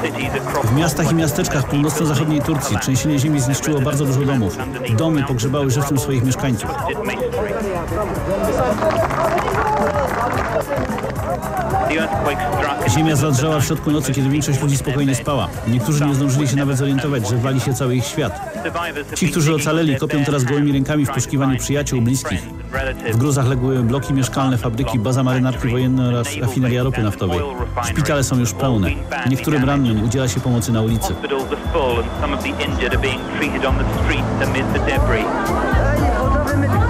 W miastach i miasteczkach północno-zachodniej Turcji trzęsienie ziemi zniszczyło bardzo dużo domów. Domy pogrzebały żywcem swoich mieszkańców. Ziemia zadrżała w środku nocy, kiedy większość ludzi spokojnie spała. Niektórzy nie zdążyli się nawet zorientować, że wali się cały ich świat. Ci, którzy ocaleli, kopią teraz gołymi rękami w poszukiwaniu przyjaciół, bliskich. W gruzach legły bloki mieszkalne, fabryki, baza marynarki wojennej oraz rafineria ropy naftowej. Szpitale są już pełne. Niektórym rannym udziela się pomocy na ulicy. Hospital was full and some of the injured are being treated on the street amid the debris.